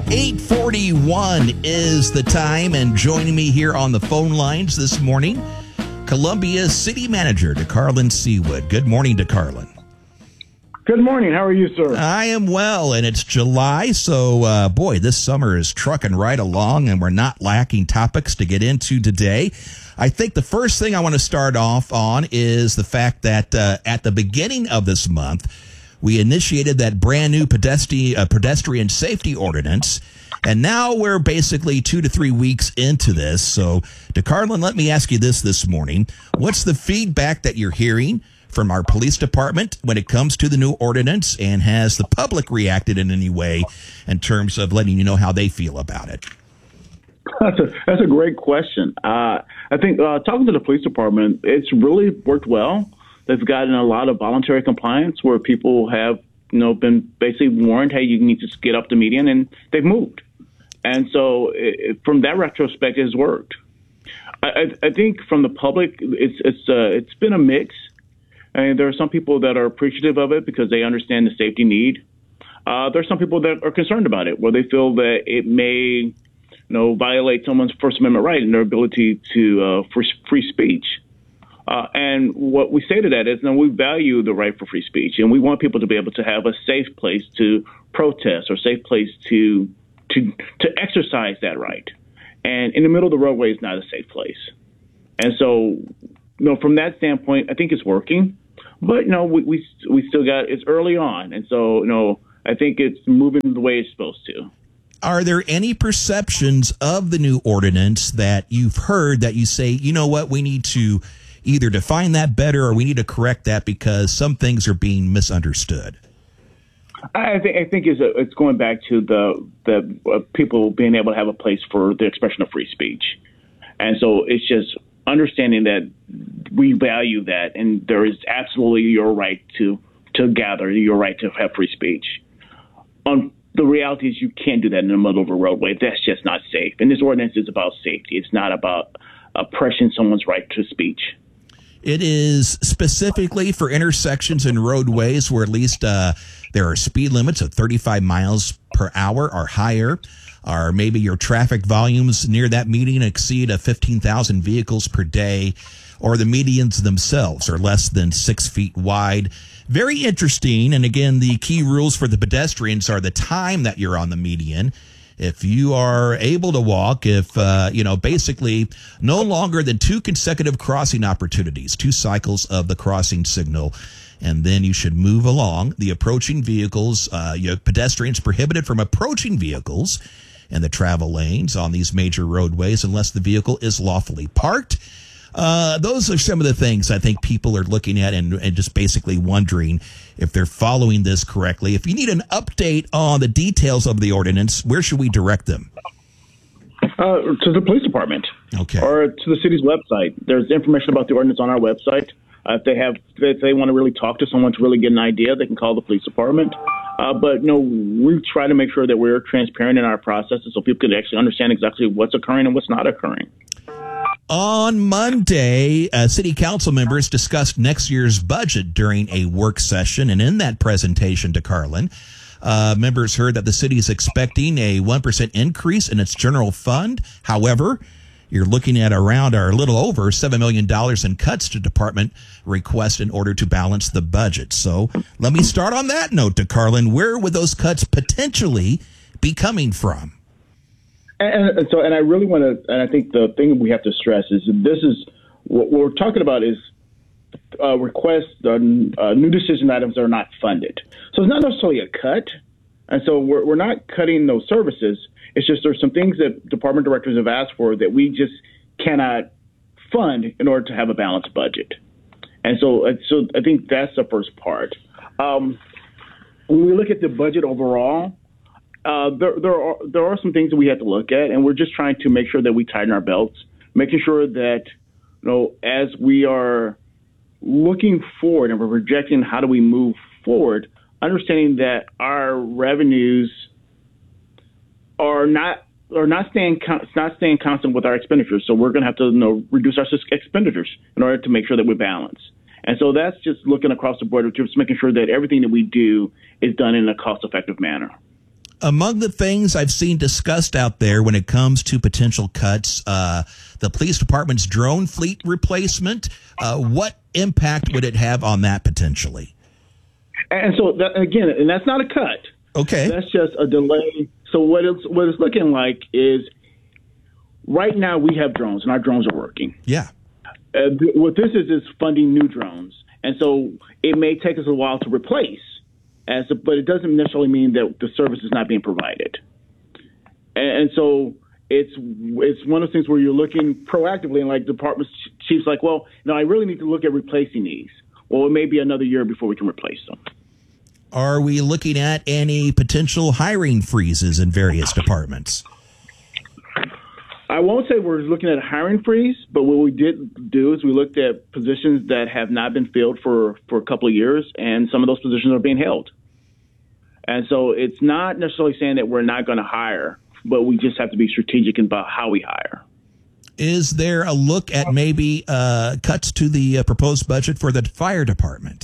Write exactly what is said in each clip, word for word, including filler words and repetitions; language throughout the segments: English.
eight forty-one is the time, and joining me here on the phone lines this morning, Columbia City Manager DeCarlin Seawood. Good morning, DeCarlin. Good morning. How are you, sir? I am well, and it's July, so uh, boy, this summer is trucking right along, and we're not lacking topics to get into today. I think the first thing I want to start off on is the fact that uh, at the beginning of this month, we initiated that brand new pedestrian, uh, pedestrian safety ordinance, and now we're basically two to three weeks into this. So, DeCarlin, let me ask you this this morning. What's the feedback that you're hearing from our police department when it comes to the new ordinance, and has the public reacted in any way in terms of letting you know how they feel about it? That's a, that's a great question. Uh, I think uh, talking to the police department, it's really worked well. They've gotten a lot of voluntary compliance where people have, you know, been basically warned, hey, you need to get up the median, and they've moved. And so it, from that retrospect, it has worked. I, I, I think from the public, it's it's uh, it's been a mix. I mean, there are some people that are appreciative of it because they understand the safety need. Uh, there are some people that are concerned about it, where they feel that it may, you know, violate someone's First Amendment right and their ability to uh, for free speech. Uh, and what we say to that is, no, we value the right for free speech, and we want people to be able to have a safe place to protest or safe place to to to exercise that right. And in the middle of the roadway is not a safe place. And so, you know, from that standpoint, I think it's working. But, you know, we we, we still got, it's early on. And so, you know, I think it's moving the way it's supposed to. Are there any perceptions of the new ordinance that you've heard that you say, you know what, we need to either define that better or we need to correct that because some things are being misunderstood? I think I think it's, a, it's going back to the the uh, people being able to have a place for the expression of free speech. And so it's just understanding that we value that, and there is absolutely your right to to gather, your right to have free speech. Um, the reality is you can't do that in the middle of a roadway. That's just not safe. And this ordinance is about safety. It's not about oppressing someone's right to speech. It is specifically for intersections and roadways where at least uh, there are speed limits of thirty-five miles per hour or higher, or maybe your traffic volumes near that median exceed a fifteen thousand vehicles per day, or the medians themselves are less than six feet wide. Very interesting. And again, the key rules for the pedestrians are the time that you're on the median. If you are able to walk, if, uh, you know, basically no longer than two consecutive crossing opportunities, two cycles of the crossing signal, and then you should move along. The approaching vehicles, uh, you have pedestrians prohibited from approaching vehicles in the travel lanes on these major roadways unless the vehicle is lawfully parked. Uh, those are some of the things I think people are looking at and, and just basically wondering if they're following this correctly. If you need an update on the details of the ordinance, where should we direct them? Uh, to the police department. Okay. Or to the city's website. There's information about the ordinance on our website. Uh, if they have, if they want to really talk to someone to really get an idea, they can call the police department. Uh, but, you know, we try to make sure that we're transparent in our processes so people can actually understand exactly what's occurring and what's not occurring. On Monday, uh, city council members discussed next year's budget during a work session. And in that presentation to DeCarlin, uh, members heard that the city is expecting a one percent increase in its general fund. However, you're looking at around or a little over seven million dollars in cuts to department requests in order to balance the budget. So let me start on that note, DeCarlin. Where would those cuts potentially be coming from? And, and so, and I really want to, and I think the thing we have to stress is this is what we're talking about is uh, requests, uh, uh, new decision items that are not funded. So it's not necessarily a cut. And so we're, we're not cutting those services. It's just there's some things that department directors have asked for that we just cannot fund in order to have a balanced budget. And so, so I think that's the first part. Um, when we look at the budget overall, Uh, there, there are there are some things that we have to look at, and we're just trying to make sure that we tighten our belts, making sure that, you know, as we are looking forward and we're projecting how do we move forward, understanding that our revenues are not are not staying not staying constant with our expenditures. So we're going to have to, you know, reduce our expenditures in order to make sure that we balance. And so that's just looking across the board, just making sure that everything that we do is done in a cost-effective manner. Among the things I've seen discussed out there when it comes to potential cuts, uh, the police department's drone fleet replacement, uh, what impact would it have on that potentially? And so, that, again, and that's not a cut. Okay. That's just a delay. So what it's, what it's looking like is right now we have drones, and our drones are working. Yeah. Uh, th- what this is is funding new drones. And so it may take us a while to replace. As a, but it doesn't necessarily mean that the service is not being provided. And, and so it's it's one of those things where you're looking proactively, and like the department chief's like, well, no, I really need to look at replacing these. Well, it may be another year before we can replace them. Are we looking at any potential hiring freezes in various departments? I won't say we're looking at a hiring freeze, but what we did do is we looked at positions that have not been filled for, for a couple of years, and some of those positions are being held. And so it's not necessarily saying that we're not going to hire, but we just have to be strategic about how we hire. Is there a look at maybe uh, cuts to the uh, proposed budget for the fire department?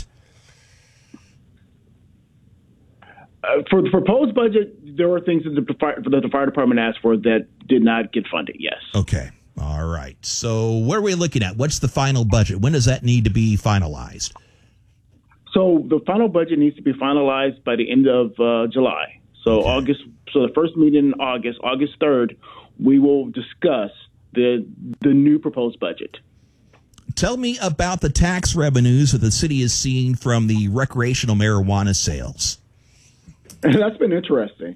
Uh, for the proposed budget, there were things that the, fire, that the fire department asked for that did not get funded, yes. Okay. All right. So what are we looking at? What's the final budget? When does that need to be finalized? So the final budget needs to be finalized by the end of uh, July. So Okay. August. So the first meeting in August, August third, we will discuss the the new proposed budget. Tell me about the tax revenues that the city is seeing from the recreational marijuana sales. And that's been interesting.